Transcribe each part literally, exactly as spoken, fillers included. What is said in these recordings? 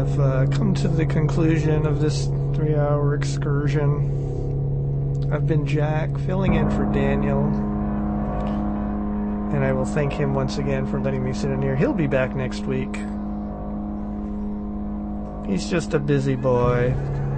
have uh, come to the conclusion of this three-hour excursion. I've been Jack, filling in for Daniel, and I will thank him once again for letting me sit in here. He'll be back next week. He's just a busy boy.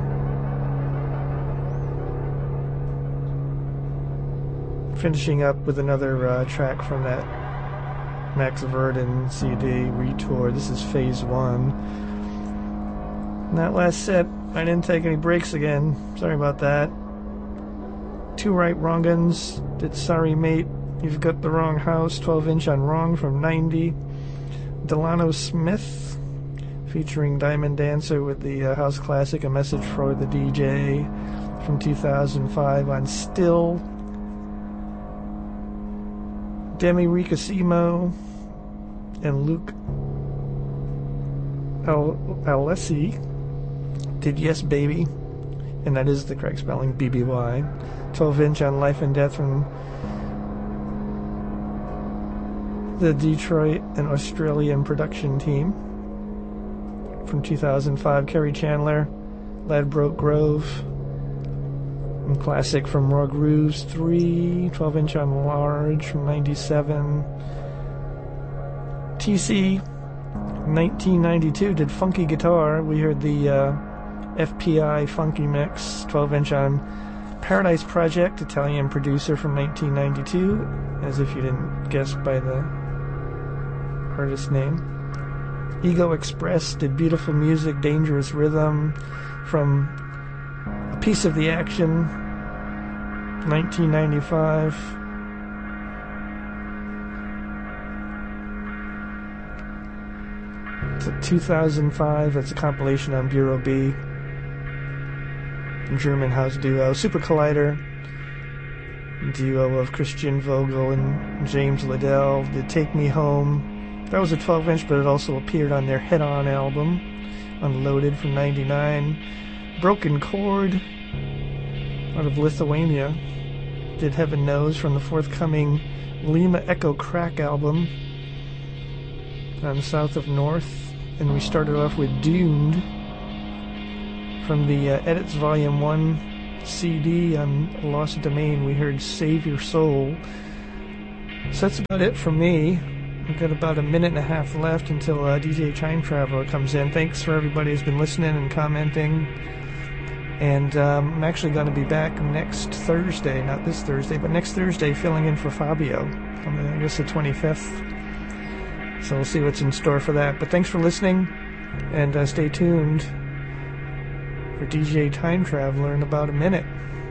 Finishing up with another uh, track from that Max Verdon C D, Retour. This is phase one. And that last set, I didn't take any breaks again. Sorry about that. Two Right Wronguns did Sorry Mate, You've Got the Wrong House, twelve inch on Wrong from ninety. Delano Smith featuring Diamond Dancer with the uh, house classic A Message for the D J from two thousand five on Still. Demi Ricasimo and Luke Al- Alessi did Yes Baby, and that is the correct spelling, B B Y. twelve inch on Life and Death from the Detroit and Australian production team. From two thousand five, Kerry Chandler, Ladbroke Grove. And classic from Raw Grooves three, twelve inch on Large from ninety-seven. T C, nineteen ninety-two, did Funky Guitar. We heard the uh, F P I Funky Mix, twelve inch on Paradise Project, Italian producer from nineteen ninety-two, as if you didn't guess by the artist name. Ego Express did Beautiful Music, Dangerous Rhythm from A Piece of the Action, nineteen ninety-five. It's a two thousand five, that's a compilation on Bureau B. German house duo. Super Collider, duo of Christian Vogel and James Liddell, did Take Me Home. That was a twelve inch, but it also appeared on their Head On album, Unloaded from ninety-nine. Broken Chord, out of Lithuania, did Heaven Knows from the forthcoming Lima Echo Crack album on South of North. And we started off with Doomed from the uh, Edits Volume one C D on Lost Domain. We heard Save Your Soul. So that's about it from me. We've got about a minute and a half left until uh, D J Time Traveler comes in. Thanks for everybody who's been listening and commenting. And um, I'm actually going to be back next Thursday, not this Thursday, but next Thursday, filling in for Fabio on the, I guess, the twenty-fifth. So we'll see what's in store for that. But thanks for listening, and uh, stay tuned for D J Time Traveler in about a minute.